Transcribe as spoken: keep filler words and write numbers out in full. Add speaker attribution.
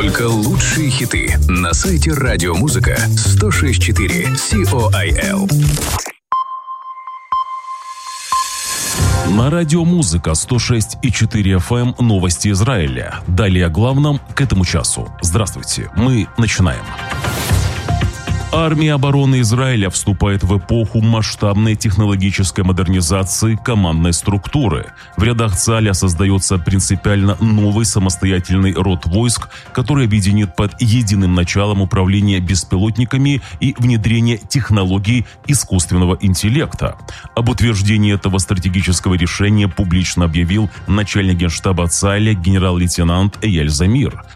Speaker 1: Только лучшие хиты на сайте Радиомузыка сто шесть и четыре Сиол.
Speaker 2: На Радиомузыка сто шесть и четыре эф эм новости Израиля. Далее о главном к этому часу. Здравствуйте, мы начинаем. Армия обороны Израиля вступает в эпоху масштабной технологической модернизации командной структуры. В рядах ЦАЛЯ создается принципиально новый самостоятельный род войск, который объединит под единым началом управление беспилотниками и внедрение технологий искусственного интеллекта. Об утверждении этого стратегического решения публично объявил начальник генштаба ЦАЛЯ генерал-лейтенант Эяль Замир.